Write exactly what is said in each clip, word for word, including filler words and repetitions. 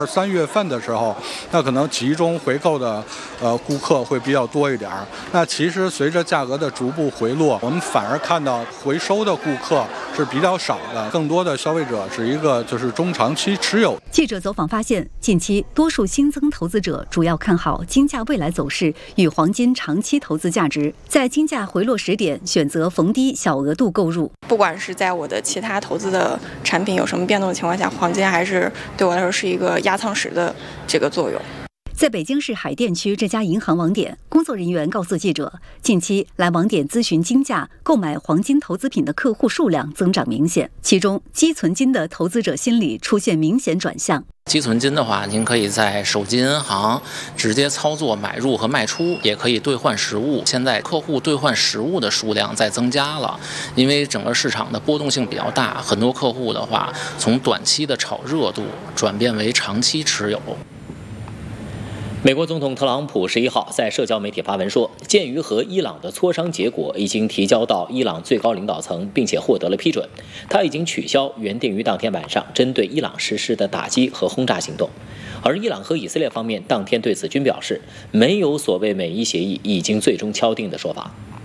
三月份的时候，那可能集中回购的呃顾客会比较多一点。那其实随着价格的逐步回落，我们反而看到回收的顾客是比较少的，更多的消费者是一个就是中长期持有。 记者走访发现，近期多数新增投资者主要看好金价未来走势与黄金长期投资价值，在金价回落时点选择逢低小额度购入。 不管是在我的其他投资的产品有什么变动的情况下，黄金还是对我来说是一个压仓石的这个作用。 在北京市海淀区这家银行网点，工作人员告诉记者，近期来网点咨询金价、购买黄金投资品的客户数量增长明显，其中积存金的投资者心理出现明显转向。 积存金的话，您可以在手机银行直接操作买入和卖出，也可以兑换实物。现在客户兑换实物的数量在增加了，因为整个市场的波动性比较大，很多客户的话从短期的炒热度转变为长期持有。 美国总统特朗普十一号在社交媒体发文说，鉴于和伊朗的磋商结果已经提交到伊朗最高领导层，并且获得了批准，他已经取消原定于当天晚上针对伊朗实施的打击和轰炸行动。而伊朗和以色列方面当天对此均表示，没有所谓美伊协议已经最终敲定的说法。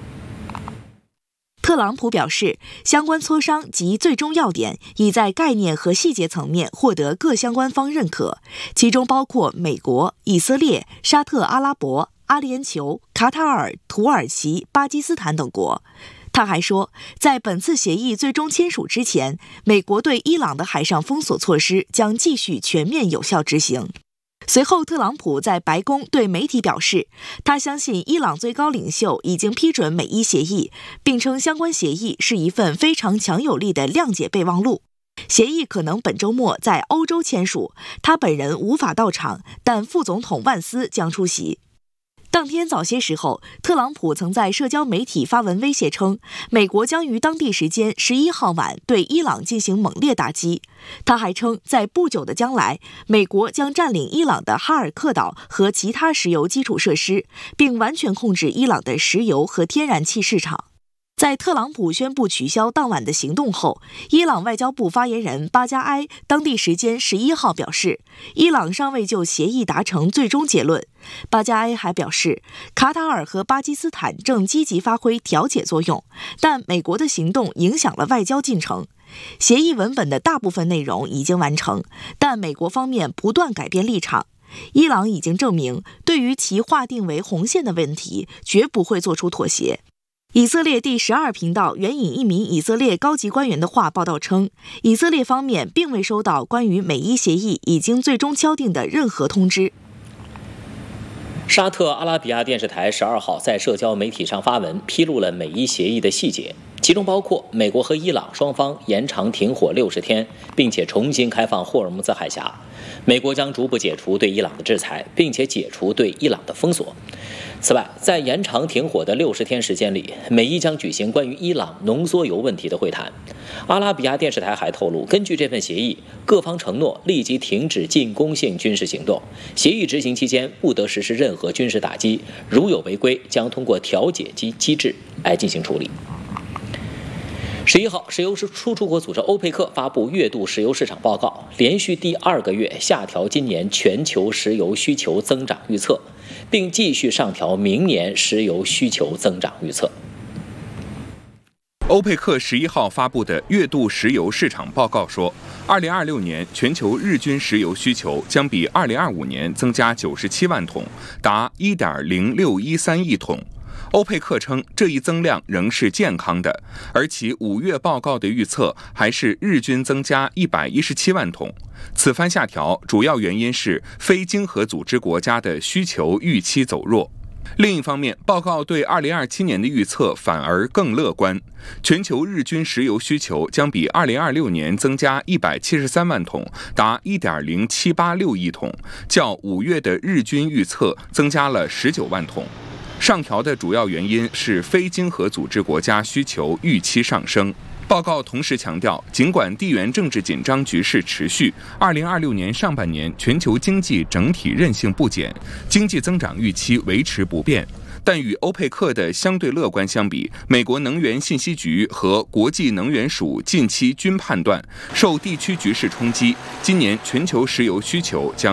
特朗普表示，相关磋商及最终要点已在概念和细节层面获得各相关方认可，其中包括美国、以色列、沙特阿拉伯、阿联酋、卡塔尔、土耳其、巴基斯坦等国。他还说，在本次协议最终签署之前，美国对伊朗的海上封锁措施将继续全面有效执行。随后，特朗普在白宫对媒体表示，他相信伊朗最高领袖已经批准美伊协议，并称相关协议是一份非常强有力的谅解备忘录。协议可能本周末在欧洲签署，他本人无法到场，但副总统万斯将出席。当天早些时候，特朗普曾在社交媒体发文威胁称，美国将于当地时间十一号晚对伊朗进行猛烈打击。他还称，在不久的将来，美国将占领伊朗的哈尔克岛和其他石油基础设施，并完全控制伊朗的石油和天然气市场。在特朗普宣布取消当晚的行动后，伊朗外交部发言人巴加埃当地时间十一号表示，伊朗尚未就协议达成最终结论。巴加埃还表示，卡塔尔和巴基斯坦正积极发挥调解作用，但美国的行动影响了外交进程。协议文本的大部分内容已经完成，但美国方面不断改变立场。伊朗已经证明，对于其划定为红线的问题，绝不会做出妥协。以色列第十二频道援引一名以色列高级官员的话报道称，以色列方面并未收到关于美伊协议已经最终敲定的任何通知。 沙特阿拉比亚电视台十二号在社交媒体上发文，披露了美伊协议的细节，其中包括美国和伊朗双方延长停火六十天，并且重新开放霍尔木兹海峡。美国将逐步解除对伊朗的制裁，并且解除对伊朗的封锁。此外，在延长停火的六十天时间里，美伊将举行关于伊朗浓缩铀问题的会谈。阿拉比亚电视台还透露，根据这份协议，各方承诺立即停止进攻性军事行动，协议执行期间不得实施任何军事打击，如有违规，将通过调解机机制来进行处理。十一号，石油输出国组织欧佩克发布月度石油市场报告，连续第二个月下调今年全球石油需求增长预测，并继续上调明年石油需求增长预测。 欧佩克十一号发布的月度石油市场报告说，二零二六年全球日均石油需求将比二零二五年增加九十七万桶，达一点零六一三亿桶。欧佩克称，这一增量仍是健康的，而其五月报告的预测还是日均增加一百一十七万桶。此番下调主要原因是非经合组织国家的需求预期走弱。另一方面，报告对二零二七年的预测反而更乐观，全球日均石油需求将比二零二六年增加一百七十三万桶，达一点零七八六亿桶，较五月的日均预测增加了十九万桶。上调的主要原因是非经合组织国家需求预期上升。报告同时强调，尽管地缘政治紧张局势持续，二零二六年上半年全球经济整体韧性不减，经济增长预期维持不变。但与欧佩克的相对乐观相比，美国能源信息局和国际能源署近期均判断，受地区局势冲击，今年全球石油需求将